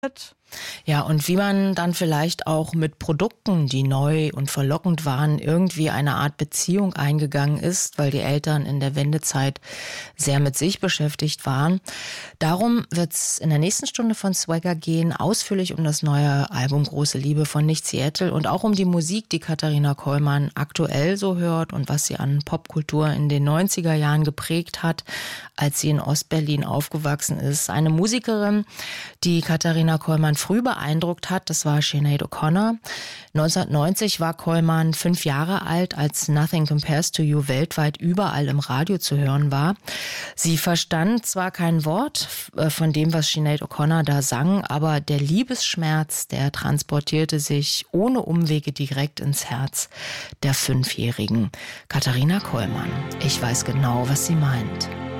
Ja, und wie man dann vielleicht auch mit Produkten, die neu und verlockend waren, irgendwie eine Art Beziehung eingegangen ist, weil die Eltern in der Wendezeit sehr mit sich beschäftigt waren. Darum wird's in der nächsten Stunde von Swagger gehen, ausführlich um das neue Album Große Liebe von Nicht Seattle und auch um die Musik, die Katharina Kollmann aktuell so hört und was sie an Popkultur in den 90er Jahren geprägt hat, als sie in Ostberlin aufgewachsen ist. Eine Musikerin, die Katharina Kollmann früh beeindruckt hat, das war Sinead O'Connor. 1990 war Kollmann 5 Jahre alt, als Nothing Compares to You weltweit überall im Radio zu hören war. Sie verstand zwar kein Wort von dem, was Sinead O'Connor da sang, aber der Liebesschmerz, der transportierte sich ohne Umwege direkt ins Herz der 5-Jährigen. Katharina Kollmann, ich weiß genau, was sie meint.